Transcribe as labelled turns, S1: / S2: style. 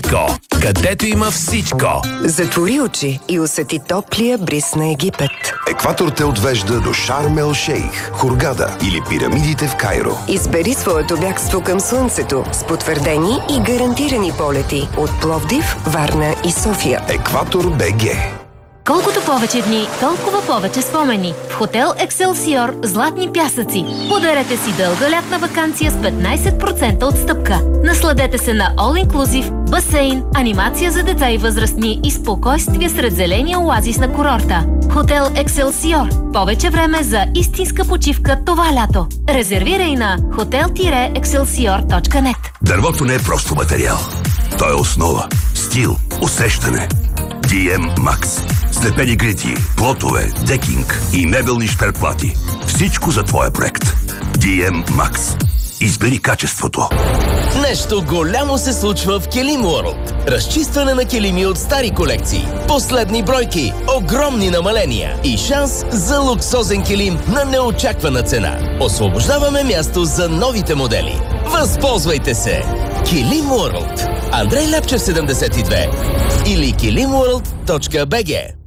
S1: Мексико, където има всичко.
S2: Затвори очи и усети топлия бриз на Египет.
S3: Екватор те отвежда до Шарм ел Шейх, Хургада или пирамидите в Кайро.
S2: Избери своето бягство към слънцето с потвърдени и гарантирани полети от Пловдив, Варна и София.
S3: Екватор БГ.
S4: Колкото повече дни, толкова повече спомени. В хотел Екселсиор Златни пясъци. Подарете си дълга лятна ваканция с 15% отстъпка. Насладете се на all-inclusive, басейн, анимация за деца и възрастни и спокойствие сред зеления оазис на курорта. Хотел Екселсиор. Повече време за истинска почивка това лято. Резервирай на hotel-excelsior.net.
S5: Дървото не е просто материал. То е основа, стил, усещане. DM Max. Слепени грити, плотове, декинг и мебелни шперплати. Всичко за твоя проект. DM Max. Избери качеството.
S6: Нещо голямо се случва в Килим World. Разчистване на килими от стари колекции. Последни бройки, огромни намаления и шанс за луксозен килим на неочаквана цена. Освобождаваме място за новите модели. Възползвайте се! Килим World. Андрей Ляпчев 72 или kilimworld.bg.